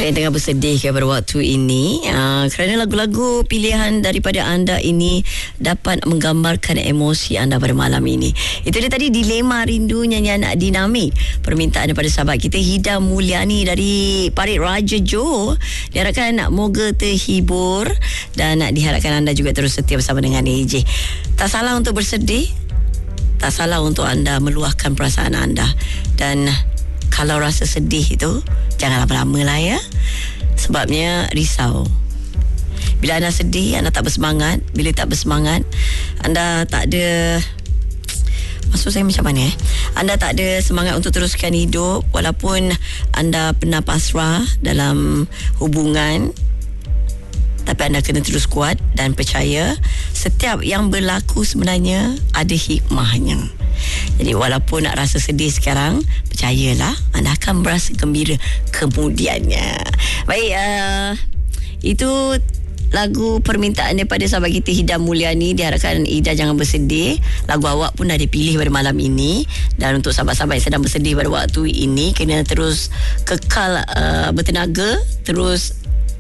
Ada yang tengah bersedih pada waktu ini kerana lagu-lagu pilihan daripada anda ini dapat menggambarkan emosi anda pada malam ini. Itu dia tadi Dilema Rindu, nyanyian dinamik, permintaan daripada sahabat kita Hida Mulyani dari Parit Raja Johor. Diharapkan moga terhibur dan diharapkan anda juga terus setia bersama dengan AJ. Tak salah untuk bersedih, tak salah untuk anda meluahkan perasaan anda. Dan kalau rasa sedih itu, jangan lama-lama lah ya. Sebabnya risau. Bila anda sedih, anda tak bersemangat. Bila tak bersemangat, anda tak ada... Maksud saya macam mana anda tak ada semangat untuk teruskan hidup. Walaupun anda pernah pasrah dalam hubungan, tapi anda kena terus kuat dan percaya setiap yang berlaku sebenarnya ada hikmahnya. Jadi walaupun nak rasa sedih sekarang, percayalah anda akan berasa gembira kemudiannya. Baik, itu lagu permintaan daripada sahabat kita Hida Mulyani. Diharapkan Ida jangan bersedih. Lagu awak pun dah dipilih pada malam ini. Dan untuk sahabat-sahabat yang sedang bersedih pada waktu ini, kena terus kekal bertenaga, terus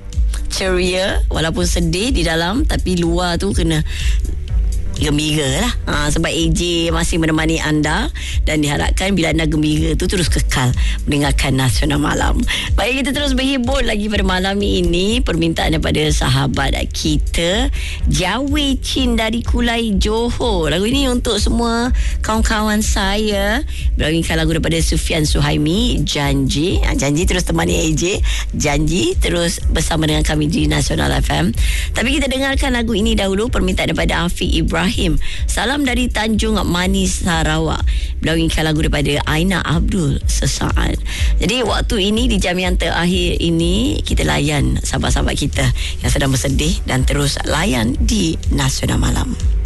ceria walaupun sedih di dalam, tapi luar tu kena gembira lah. Sebab AJ masih menemani anda dan diharapkan bila anda gembira tu terus kekal mendengarkan Nasional Malam. Baik, kita terus berhibur lagi pada malam ini. Permintaan daripada sahabat kita Jawi Chin dari Kulai Johor. Lagu ini untuk semua kawan-kawan saya. Berangkat lagu daripada Sufian Suhaimi, Janji. Janji terus temani AJ. Janji terus bersama dengan kami di Nasional FM. Tapi kita dengarkan lagu ini dahulu. Permintaan daripada Afiq Ibrahim. Salam dari Tanjung Manis, Sarawak. Beliau inginkan lagu daripada Aina Abdul, Sesaat. Jadi waktu ini, di jam yang terakhir ini, kita layan sahabat-sahabat kita yang sedang bersedih dan terus layan di Nasional Malam.